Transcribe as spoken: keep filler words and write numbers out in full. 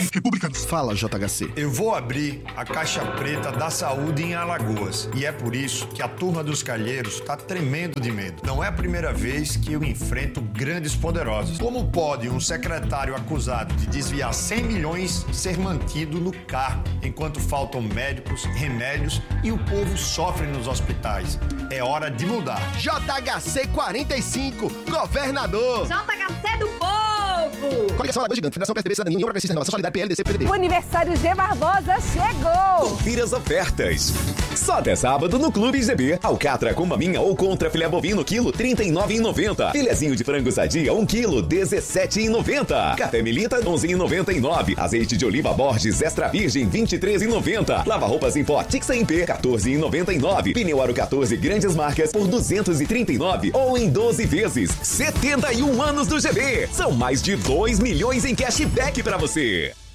republicanos. Fala, J H C. Eu vou abrir a Caixa Preta da Saúde em Alagoas. E é por isso que a turma dos calheiros está tremendo de medo. Não é a primeira vez que eu enfrento grandes poderosos. Como pode um secretário acusado de desviar cem milhões ser mantido no cargo, enquanto faltam médicos, remédios e o povo sofre nos hospitais? É hora de mudar. J H C quarenta e cinco, governador. J H C do povo. Coligação Alagoas Gigante, Federação P S D B, Cidadania, União Progressista, Renovação Solidária, P L D C, P D B. O aniversário G Barbosa chegou. Confira as ofertas. Só até sábado no Clube G B. Alcatra com maminha ou contra filé bovino, quilo, trinta e nove reais e noventa centavos. Filezinho de frango sadia, um quilo, dezessete reais e noventa centavos. Café Melita, onze reais e noventa e nove centavos. Azeite de oliva Borges Extra Virgem, vinte e três reais e noventa centavos. Lava roupas em pó Tixa em P, quatorze reais e noventa e nove centavos. Pneu Aro quatorze grandes marcas por duzentos e trinta e nove reais ou em doze vezes. setenta e um anos do G B. São mais de dois milhões em cashback pra você.